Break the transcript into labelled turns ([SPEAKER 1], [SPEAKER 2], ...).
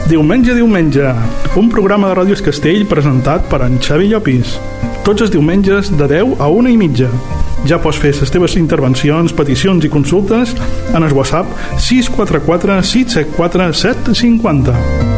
[SPEAKER 1] Diumenge, un programa de Ràdios Castell presentat per en Xavi Llopis. Tots els diumenges de 10 a 1:30. Ja pots fer les teves intervencions, peticions i consultes en el WhatsApp 644 674 750.